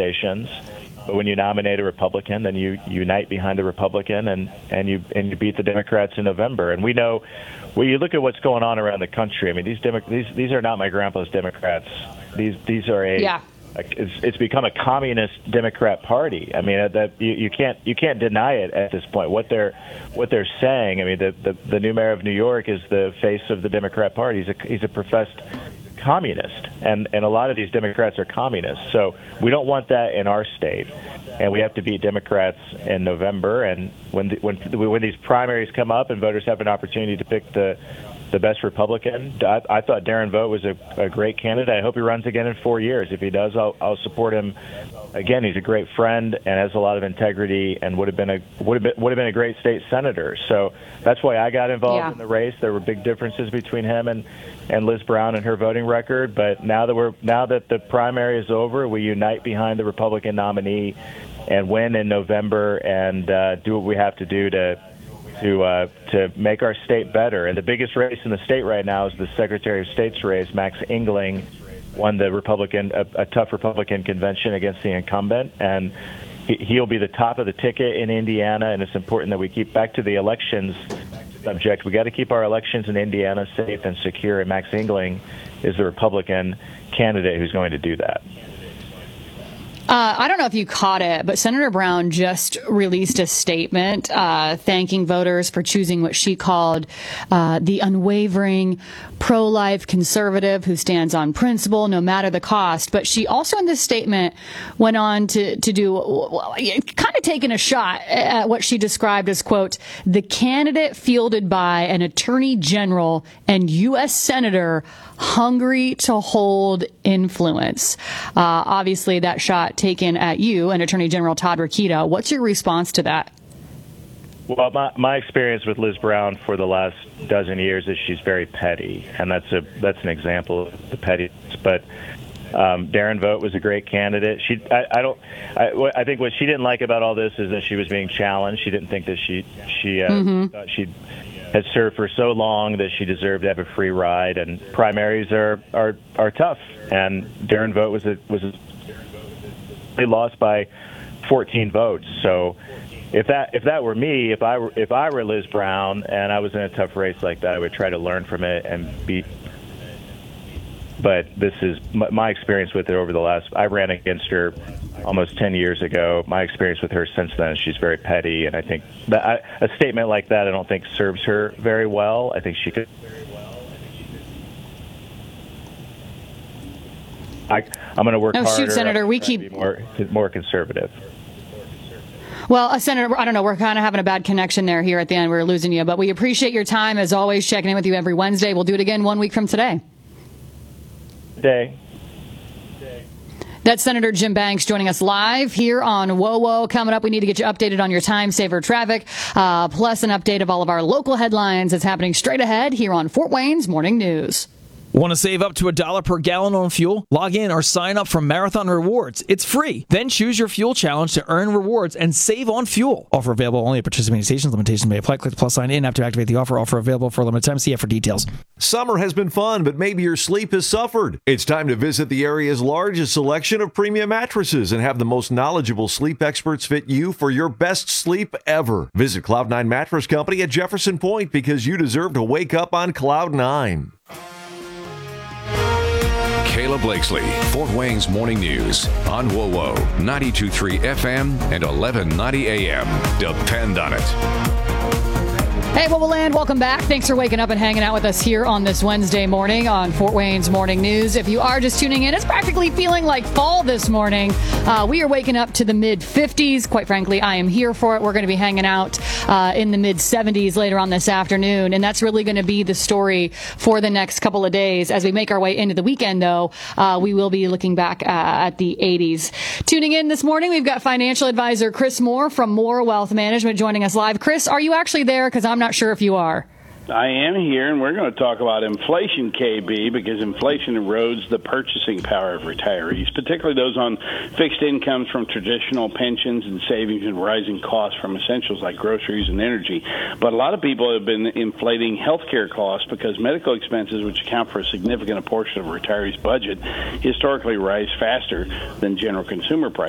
conversations. But when you nominate a Republican, then you unite behind the Republican, and you beat the Democrats in November. And we know, when you look at what's going on around the country, I mean, these are not my grandpa's Democrats. These are it's become a communist Democrat Party. I mean, that you can't deny it at this point. What they're saying. I mean, the new mayor of New York is the face of the Democrat Party. He's a professed communist, and a lot of these Democrats are communists. So we don't want that in our state, and we have to beat Democrats in November. And when these primaries come up and voters have an opportunity to pick the best Republican, I thought Darren Vogt was a great candidate. I hope he runs again in 4 years. If he does, I'll support him again. He's a great friend and has a lot of integrity, and would have been a great state senator. So that's why I got involved in the race. There were big differences between him and Liz Brown and her voting record. But now that the primary is over, we unite behind the Republican nominee and win in November, and do what we have to do to make our state better. And the biggest race in the state right now is the Secretary of State's race. Max Engling won the a tough Republican convention against the incumbent, and he'll be the top of the ticket in Indiana. And it's important that we keep back to the elections subject. We got to keep our elections in Indiana safe and secure, and Max Engling is the Republican candidate who's going to do that. I don't know if you caught it, but Senator Brown just released a statement thanking voters for choosing what she called the unwavering pro-life conservative who stands on principle no matter the cost. But she also in this statement went on to do kind of taking a shot at what she described as, quote, the candidate fielded by an attorney general and U.S. senator hungry to hold influence. Obviously, that shot taken at you and Attorney General Todd Rokita. What's your response to that? Well, my experience with Liz Brown for the last dozen years is she's very petty, and that's an example of the pettiness. But Darren Vogt was a great candidate. I think what she didn't like about all this is that she was being challenged. She didn't think that she thought she had served for so long that she deserved to have a free ride. And primaries are tough. And Darren Vogt he lost by 14 votes. So if that were me, if I were Liz Brown and I was in a tough race like that, I would try to learn from it and beat. But this is my experience with her over the last. I ran against her almost 10 years ago. My experience with her since then, she's very petty, and I think that a statement like that I don't think serves her very well. I think she could. I'm going to work harder. Shoot, Senator. We keep be more conservative. Well, Senator, I don't know. We're kind of having a bad connection here at the end. We're losing you, but we appreciate your time as always. Checking in with you every Wednesday. We'll do it again 1 week from today. Day. That's Senator Jim Banks joining us live here on WOWO. Coming up, we need to get you updated on your time saver traffic, plus an update of all of our local headlines that's happening straight ahead here on Fort Wayne's Morning News. Want to save up to $1 per gallon on fuel? Log in or sign up for Marathon Rewards. It's free. Then choose your fuel challenge to earn rewards and save on fuel. Offer available only at participating stations. Limitations may apply. Click the plus sign in app to activate the offer. Offer available for a limited time. See app for details. Summer has been fun, but maybe your sleep has suffered. It's time to visit the area's largest selection of premium mattresses and have the most knowledgeable sleep experts fit you for your best sleep ever. Visit Cloud9 Mattress Company at Jefferson Point because you deserve to wake up on Cloud9. Kayla Blakesley, Fort Wayne's Morning News on WOWO, 92.3 FM and 1190 AM. Depend on it. Hey, WOWOland, welcome back. Thanks for waking up and hanging out with us here on this Wednesday morning on Fort Wayne's Morning News. If you are just tuning in, it's practically feeling like fall this morning. We are waking up to the mid-50s. Quite frankly, I am here for it. We're going to be hanging out in the mid-70s later on this afternoon, and that's really going to be the story for the next couple of days. As we make our way into the weekend, though, we will be looking back at the 80s. Tuning in this morning, we've got financial advisor Chris Moore from Moore Wealth Management joining us live. Chris, are you actually there? Because I'm not sure if you are. I am here, and we're going to talk about inflation, KB, because inflation erodes the purchasing power of retirees, particularly those on fixed incomes from traditional pensions and savings and rising costs from essentials like groceries and energy. But a lot of people have been inflating health care costs because medical expenses, which account for a significant portion of a retiree's budget, historically rise faster than general consumer prices.